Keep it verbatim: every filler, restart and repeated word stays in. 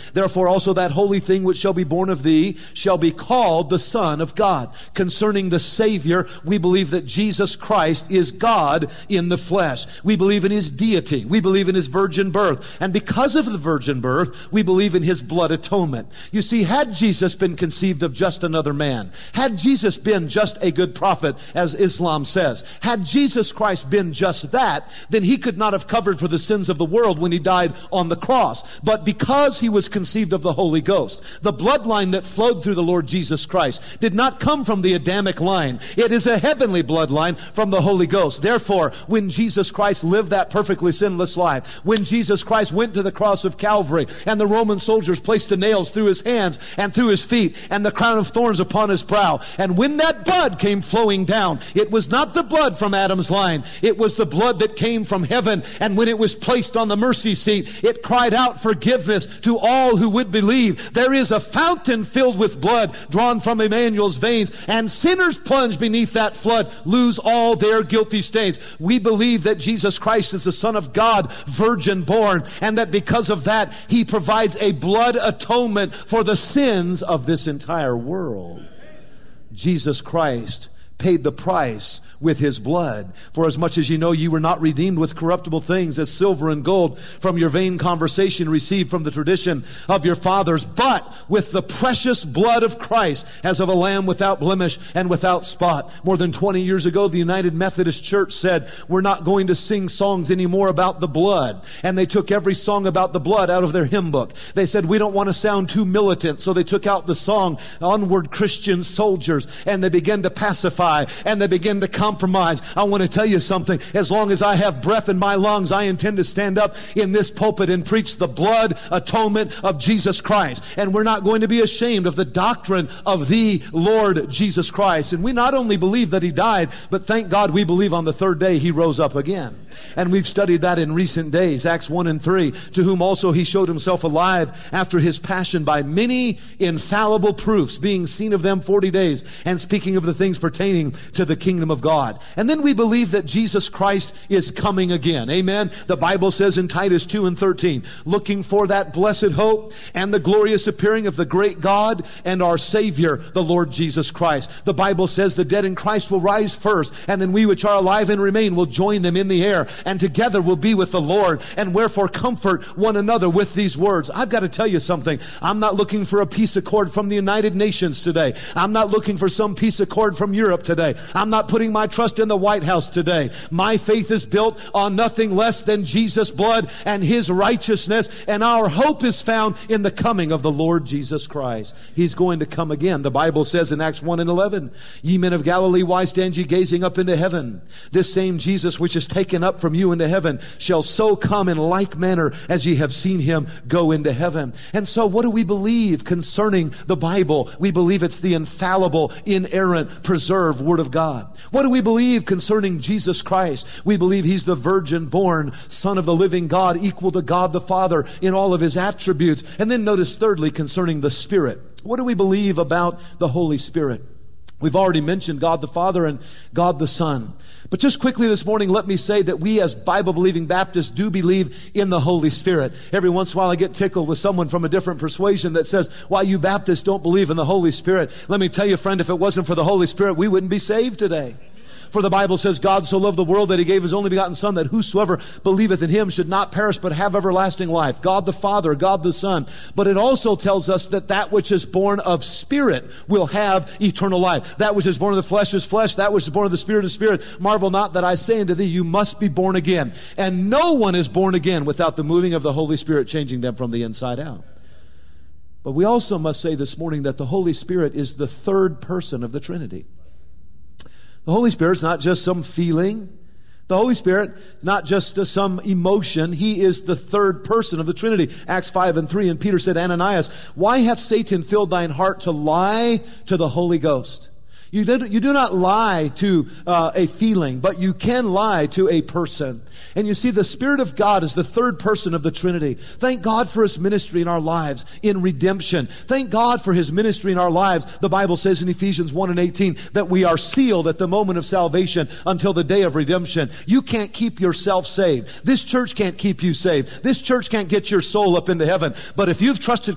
Therefore also that holy thing which shall be born of thee shall be called the Son of God. Concerning the Savior, we believe that Jesus Christ is God in the flesh. We believe in his deity. We believe in his virgin birth. And because of the virgin birth, we believe in his blood atonement. You see, had Jesus been conceived of just another man, had Jesus been just a good prophet, as Islam says, had Jesus Christ been just that, then he could not have covered for the sins of the world when he died on the cross. But because he was conceived of the Holy Ghost, the bloodline that flowed through the Lord Jesus Christ did not come from the Adamic line. It is a heavenly bloodline from the Holy Ghost. Therefore, when Jesus Christ lived that perfectly sinless life, when Jesus Christ went to the cross of Calvary and the Roman soldiers placed the nails through his hands and through his feet and the crown of thorns upon his brow, and when that blood came flowing down, it was not the blood from Adam's line. It was the blood that came from heaven, and when it was placed on the mercy seat, it cried out forgiveness to all who would believe. There is a fountain filled with blood drawn from Emmanuel's veins, and sinners plunged beneath that flood lose all their guilty stains. We believe that Jesus Christ is the Son of God, virgin born, and that because of that, he provides a blood atonement for the sins of this entire world. Jesus Christ paid the price with his blood. For as much as you know, you were not redeemed with corruptible things as silver and gold from your vain conversation received from the tradition of your fathers, but with the precious blood of Christ, as of a lamb without blemish and without spot. More than twenty years ago, the United Methodist Church said, we're not going to sing songs anymore about the blood. And they took every song about the blood out of their hymn book. They said, we don't want to sound too militant, so they took out the song, Onward Christian Soldiers, and they began to pacify, and they began to compromise. I want to tell you something. As long as I have breath in my lungs, I intend to stand up in this pulpit and preach the blood atonement of Jesus Christ. And we're not going to be ashamed of the doctrine of the Lord Jesus Christ. And we not only believe that he died, but thank God we believe on the third day he rose up again. And we've studied that in recent days. Acts one and three, to whom also he showed himself alive after his passion by many infallible proofs, being seen of them forty days, and speaking of the things pertaining to the kingdom of God. And then we believe that Jesus Christ is coming again. Amen. The Bible says in Titus two and thirteen, looking for that blessed hope and the glorious appearing of the great God and our Savior, the Lord Jesus Christ. The Bible says the dead in Christ will rise first, and then we which are alive and remain will join them in the air, and together will be with the Lord. And wherefore comfort one another with these words. I've got to tell you something. I'm not looking for a peace accord from the United Nations today. I'm not looking for some peace accord from Europe today. I'm not putting my trust in the White House today. My faith is built on nothing less than Jesus' blood and his righteousness, and our hope is found in the coming of the Lord Jesus Christ. He's going to come again. The Bible says in Acts one and eleven, ye men of Galilee, why stand ye gazing up into heaven? This same Jesus which is taken up from you into heaven shall so come in like manner as ye have seen him go into heaven. And so what do we believe concerning the Bible? We believe it's the infallible, inerrant, preserved Word of God. What do we believe concerning Jesus Christ? We believe he's the virgin-born Son of the living God, equal to God the Father in all of his attributes. And then notice thirdly, concerning the Spirit. What do we believe about the Holy Spirit? We've already mentioned God the Father and God the Son. But just quickly this morning, let me say that we as Bible-believing Baptists do believe in the Holy Spirit. Every once in a while I get tickled with someone from a different persuasion that says, why you Baptists don't believe in the Holy Spirit. Let me tell you, friend, if it wasn't for the Holy Spirit, we wouldn't be saved today. For the Bible says, God so loved the world that he gave his only begotten Son, that whosoever believeth in him should not perish but have everlasting life. God the Father, God the Son. But it also tells us that that which is born of spirit will have eternal life. That which is born of the flesh is flesh. That which is born of the Spirit is spirit. Marvel not that I say unto thee, you must be born again. And no one is born again without the moving of the Holy Spirit changing them from the inside out. But we also must say this morning that the Holy Spirit is the third person of the Trinity. The Holy Spirit's not just some feeling. The Holy Spirit, not just uh, some emotion. He is the third person of the Trinity. Acts five and three, and Peter said, Ananias, why hath Satan filled thine heart to lie to the Holy Ghost? You do, you do not lie to uh, a feeling, but you can lie to a person. And you see, the Spirit of God is the third person of the Trinity. Thank God for his ministry in our lives in redemption. Thank God for his ministry in our lives. The Bible says in Ephesians one and eighteen that we are sealed at the moment of salvation until the day of redemption. You can't keep yourself saved. This church can't keep you saved. This church can't get your soul up into heaven. But if you've trusted